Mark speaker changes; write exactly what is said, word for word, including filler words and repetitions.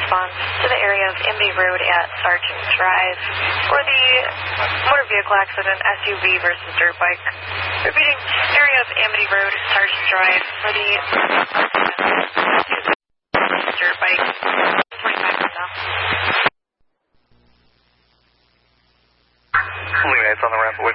Speaker 1: response to the area of Amity Road at Sargent Drive for the motor vehicle accident, S U V versus dirt bike. Repeating, area of Amity Road, Sargent Drive for the dirt bike, twenty-five minutes now.
Speaker 2: Leonites on the ramp,